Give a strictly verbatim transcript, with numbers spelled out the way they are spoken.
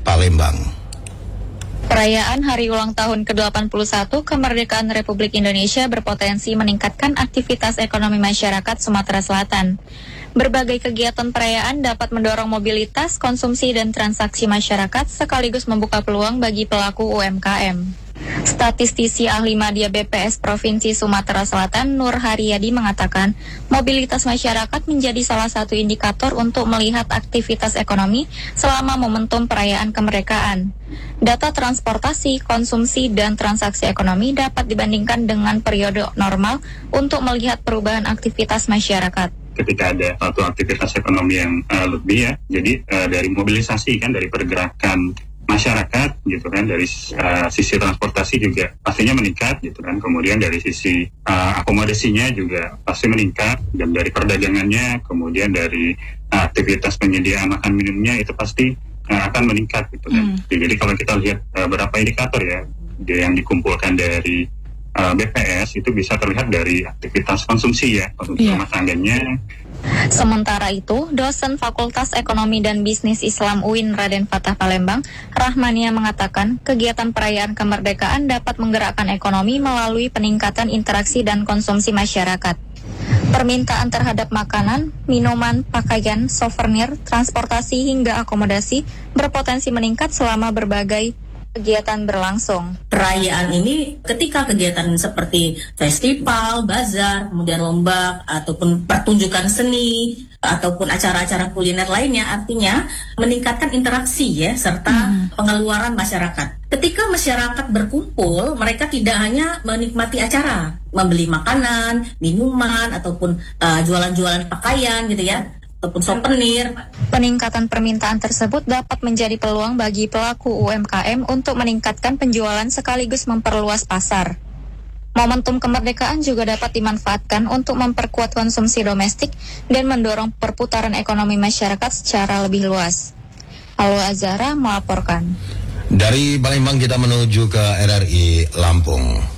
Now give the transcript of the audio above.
Palembang. Perayaan hari ulang tahun ke delapan puluh satu kemerdekaan Republik Indonesia berpotensi meningkatkan aktivitas ekonomi masyarakat Sumatera Selatan. Berbagai kegiatan perayaan dapat mendorong mobilitas, konsumsi, dan transaksi masyarakat sekaligus membuka peluang bagi pelaku U M K M. Statistisi ahli media B P S Provinsi Sumatera Selatan Nur Haryadi mengatakan, mobilitas masyarakat menjadi salah satu indikator untuk melihat aktivitas ekonomi selama momentum perayaan kemerdekaan. Data transportasi, konsumsi, dan transaksi ekonomi dapat dibandingkan dengan periode normal untuk melihat perubahan aktivitas masyarakat. Ketika ada suatu aktivitas ekonomi yang uh, lebih ya, jadi uh, dari mobilisasi kan, dari pergerakan masyarakat gitu kan, dari uh, sisi transportasi juga pastinya meningkat gitu kan, kemudian dari sisi uh, akomodasinya juga pasti meningkat, dan dari perdagangannya, kemudian dari uh, aktivitas penyediaan makan minumnya itu pasti uh, akan meningkat gitu kan. Hmm. Jadi kalau kita lihat uh, beberapa indikator ya yang dikumpulkan dari uh, B P S itu bisa terlihat dari aktivitas konsumsi ya, konsumsi yeah. rumah tangganya. Sementara itu, dosen Fakultas Ekonomi dan Bisnis Islam U I N Raden Fatah Palembang, Rahmania mengatakan, kegiatan perayaan kemerdekaan dapat menggerakkan ekonomi melalui peningkatan interaksi dan konsumsi masyarakat. Permintaan terhadap makanan, minuman, pakaian, souvenir, transportasi hingga akomodasi berpotensi meningkat selama berbagai kegiatan berlangsung. Perayaan ini ketika kegiatan seperti festival, bazar, kemudian lomba ataupun pertunjukan seni ataupun acara-acara kuliner lainnya, artinya meningkatkan interaksi ya serta hmm. pengeluaran masyarakat. Ketika masyarakat berkumpul, mereka tidak hanya menikmati acara, membeli makanan, minuman ataupun uh, jualan-jualan pakaian gitu ya, ataupun souvenir. Peningkatan permintaan tersebut dapat menjadi peluang bagi pelaku U M K M untuk meningkatkan penjualan sekaligus memperluas pasar. Momentum kemerdekaan juga dapat dimanfaatkan untuk memperkuat konsumsi domestik dan mendorong perputaran ekonomi masyarakat secara lebih luas. Alwa Azhara melaporkan. Dari Palembang kita menuju ke R R I Lampung.